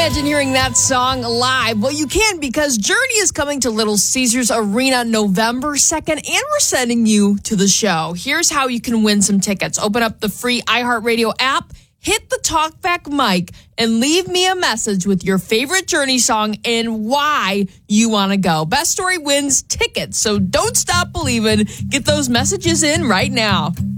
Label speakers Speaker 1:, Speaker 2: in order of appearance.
Speaker 1: imagine hearing that song live? Well, you can, because Journey is coming to Little Caesars Arena November 2nd, and we're sending you to the show. Here's how you can win some tickets. Open up the free iHeartRadio app, hit the talkback mic, and leave me a message with your favorite Journey song and why you want to go. Best story wins tickets, so don't stop believing. Get those messages in right now.